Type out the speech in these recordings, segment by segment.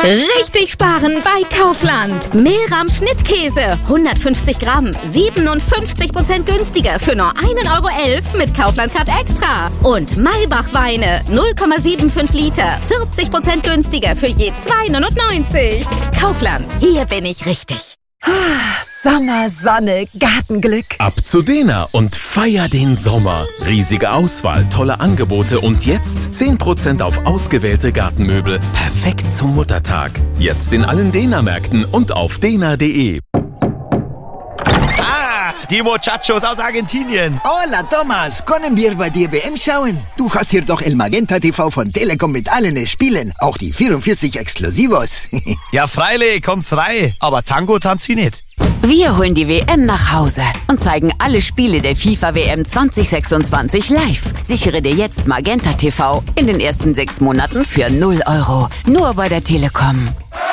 Richtig sparen bei Kaufland. Mehlrahm Schnittkäse, 150 Gramm, 57% günstiger für nur 1,11 € mit Kaufland-Card Extra. Und Maybach Weine, 0,75 Liter, 40% günstiger für je 2,99 €. Kaufland, hier bin ich richtig. Sommer, Sonne, Gartenglück. Ab zu Dena und feier den Sommer. Riesige Auswahl, tolle Angebote und jetzt 10% auf ausgewählte Gartenmöbel. Perfekt zum Muttertag. Jetzt in allen Dena-Märkten und auf dena.de. Die Muchachos aus Argentinien. Hola, Thomas. Können wir bei dir WM schauen? Du hast hier doch El Magenta TV von Telekom mit allen Spielen. Auch die 44 Exklusivos. Ja, freilich, kommt's rein. Aber Tango tanzt sie nicht. Wir holen die WM nach Hause und zeigen alle Spiele der FIFA WM 2026 live. Sichere dir jetzt Magenta TV in den ersten 6 Monaten für 0 €. Nur bei der Telekom.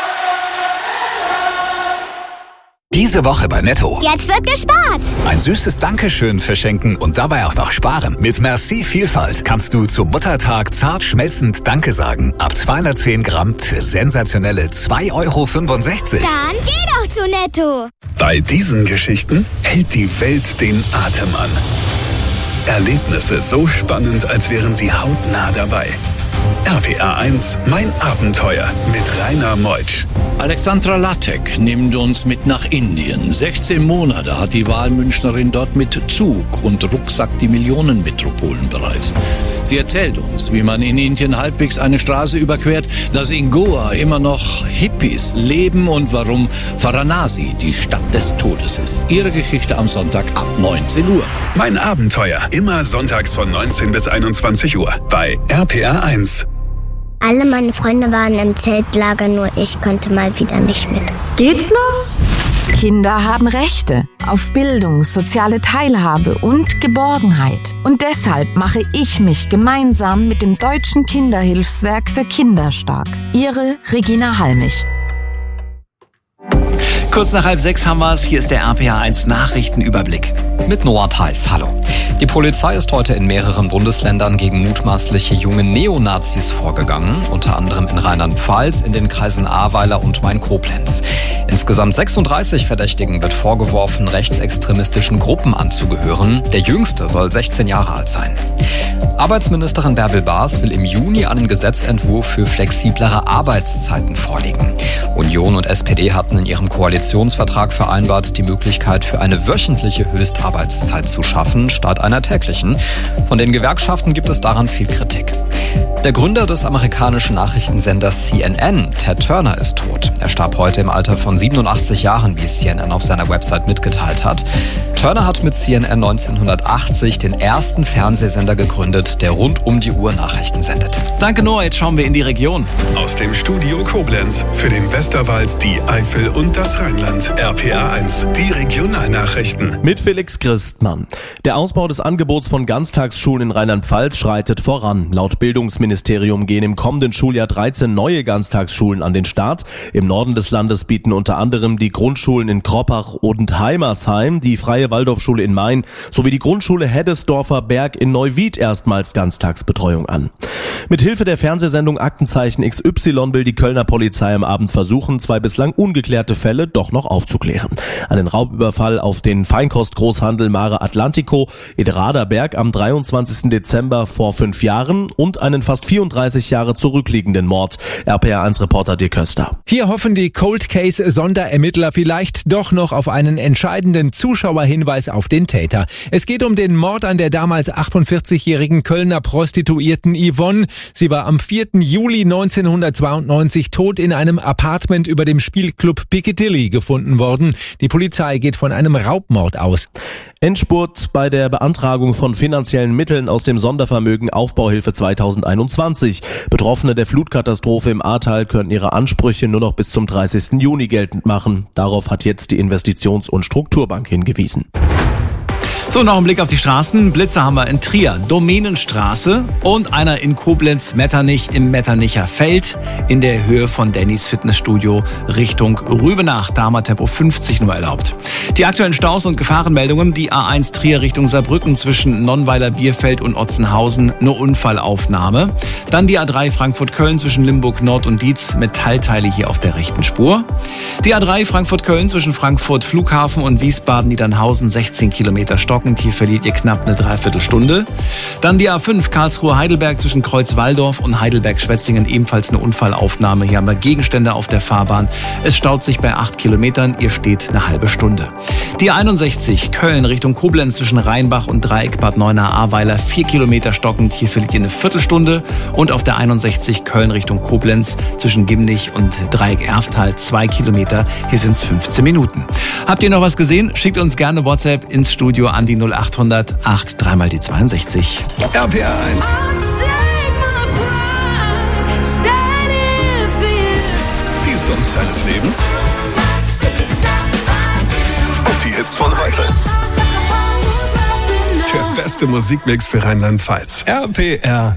Diese Woche bei Netto. Jetzt wird gespart. Ein süßes Dankeschön verschenken und dabei auch noch sparen. Mit Merci Vielfalt kannst du zum Muttertag zart schmelzend Danke sagen. Ab 210 Gramm für sensationelle 2,65 €. Dann geh doch zu Netto. Bei diesen Geschichten hält die Welt den Atem an. Erlebnisse so spannend, als wären sie hautnah dabei. RPA 1, mein Abenteuer mit Rainer Meutsch. Alexandra Lattek nimmt uns mit nach Indien. 16 Monate hat die Wahlmünchnerin dort mit Zug und Rucksack die Millionenmetropolen bereist. Sie erzählt uns, wie man in Indien halbwegs eine Straße überquert, dass in Goa immer noch Hippies leben und warum Varanasi die Stadt des Todes ist. Ihre Geschichte am Sonntag ab 19 Uhr. Mein Abenteuer, immer sonntags von 19 bis 21 Uhr bei RPA 1. Alle meine Freunde waren im Zeltlager, nur ich konnte mal wieder nicht mit. Geht's noch? Kinder haben Rechte auf Bildung, soziale Teilhabe und Geborgenheit. Und deshalb mache ich mich gemeinsam mit dem Deutschen Kinderhilfswerk für Kinder stark. Ihre Regina Halmich. Kurz nach 5:30 haben wir es. Hier ist der RPA 1 Nachrichtenüberblick. Mit Noah Theis, hallo. Die Polizei ist heute in mehreren Bundesländern gegen mutmaßliche junge Neonazis vorgegangen, unter anderem in Rheinland-Pfalz, in den Kreisen Ahrweiler und Main-Koblenz. Insgesamt 36 Verdächtigen wird vorgeworfen, rechtsextremistischen Gruppen anzugehören. Der jüngste soll 16 Jahre alt sein. Arbeitsministerin Bärbel Baas will im Juni einen Gesetzentwurf für flexiblere Arbeitszeiten vorlegen. Union und SPD hatten in ihrem Koalitionsvertrag vereinbart, die Möglichkeit für eine wöchentliche Höchstarbeitszeit zu schaffen, statt einer täglichen. Von den Gewerkschaften gibt es daran viel Kritik. Der Gründer des amerikanischen Nachrichtensenders CNN, Ted Turner, ist tot. Er starb heute im Alter von 87 Jahren, wie CNN auf seiner Website mitgeteilt hat. Turner hat mit CNN 1980 den ersten Fernsehsender gegründet, der rund um die Uhr Nachrichten sendet. Danke Noah, jetzt schauen wir in die Region. Aus dem Studio Koblenz für den Westerwald, die Eifel und das Rheinland. RPA 1, die Regionalnachrichten. Mit Felix Christmann. Der Ausbau des Angebots von Ganztagsschulen in Rheinland-Pfalz schreitet voran. Laut Bildungsministerium gehen im kommenden Schuljahr 13 neue Ganztagsschulen an den Start. Im Norden des Landes bieten unter anderem die Grundschulen in Kroppach und Heimersheim, die Freie Waldorfschule in Main sowie die Grundschule Heddesdorfer Berg in Neuwied erstmals Ganztagsbetreuung an. Mit Hilfe der Fernsehsendung Aktenzeichen XY will die Kölner Polizei am Abend versuchen, 2 bislang ungeklärte Fälle doch noch aufzuklären. Einen Raubüberfall auf den Feinkostgroßhandel Mare Atlantico in Raderberg am 23. Dezember vor 5 Jahren und einen fast 34 Jahre zurückliegenden Mord. RPA1-Reporter Dirk Köster. Hier hoffen die Cold Case-Sonderermittler vielleicht doch noch auf einen entscheidenden Zuschauerhinweis auf den Täter. Es geht um den Mord an der damals 48-jährigen Kölner Prostituierten Yvonne. Sie war am 4. Juli 1992 tot in einem Apartment über dem Spielclub Piccadilly gefunden worden. Die Polizei geht von einem Raubmord aus. Endspurt bei der Beantragung von finanziellen Mitteln aus dem Sondervermögen Aufbauhilfe 2021. Betroffene der Flutkatastrophe im Ahrtal können ihre Ansprüche nur noch bis zum 30. Juni geltend machen. Darauf hat jetzt die Investitions- und Strukturbank hingewiesen. So, noch ein Blick auf die Straßen. Blitzer haben wir in Trier, Domänenstraße und einer in Koblenz, Metternich im Metternicher Feld in der Höhe von Dannys Fitnessstudio Richtung Rübenach. Da haben wir Tempo 50 nur erlaubt. Die aktuellen Staus und Gefahrenmeldungen, die A1 Trier Richtung Saarbrücken zwischen Nonnweiler, Bierfeld und Otzenhausen, eine Unfallaufnahme. Dann die A3 Frankfurt-Köln zwischen Limburg Nord und Dietz, Metallteile hier auf der rechten Spur. Die A3 Frankfurt-Köln zwischen Frankfurt Flughafen und Wiesbaden-Niedernhausen, 16 Kilometer stockend. Hier verliert ihr knapp eine Dreiviertelstunde. Dann die A5 Karlsruhe-Heidelberg zwischen Kreuz-Walldorf und Heidelberg-Schwetzingen, ebenfalls eine Unfallaufnahme. Hier haben wir Gegenstände auf der Fahrbahn. Es staut sich bei 8 Kilometern. Ihr steht eine halbe Stunde. Die A61 Köln Richtung Koblenz zwischen Rheinbach und Dreieck Bad Neuenahr-Ahrweiler, 4 Kilometer stockend. Hier verliert ihr eine Viertelstunde. Und auf der 61 Köln Richtung Koblenz zwischen Gimnich und Dreieck Erftal, 2 Kilometer. Hier sind es 15 Minuten. Habt ihr noch was gesehen? Schickt uns gerne WhatsApp ins Studio an die 0800 8 3 mal die 62. RPR 1. Die Songs deines Lebens. Und die Hits von heute. Der beste Musikmix für Rheinland-Pfalz. RPR